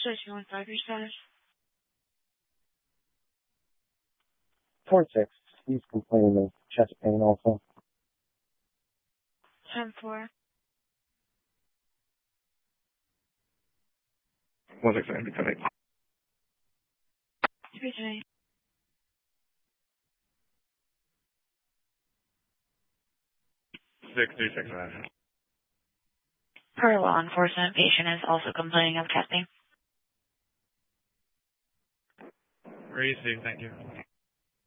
Station 15, your status. 4-6. He's complaining of chest pain also. 10-4. 1-6, becoming. 3-10. 6-3-6. Per law enforcement, patient is also complaining of chest pain. Received, thank you.